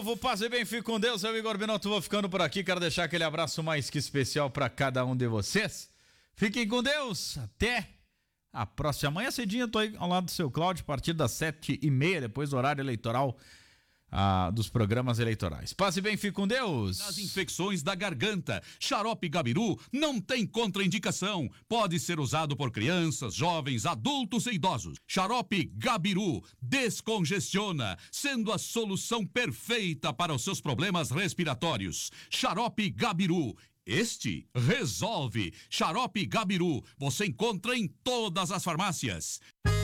Vou fazer bem, fique com Deus, eu Igor Binotto, vou ficando por aqui, quero deixar aquele abraço mais que especial para cada um de vocês. Fiquem com Deus, até a próxima. Amanhã cedinho eu tô aí ao lado do seu Cláudio, a partir das 7h30, depois do horário eleitoral dos programas eleitorais. Passe bem, fique com Deus. Nas infecções da garganta, Xarope Gabiru não tem contraindicação. Pode ser usado por crianças, jovens, adultos e idosos. Xarope Gabiru descongestiona, sendo a solução perfeita para os seus problemas respiratórios. Xarope Gabiru. Este resolve. Xarope Gabiru. Você encontra em todas as farmácias.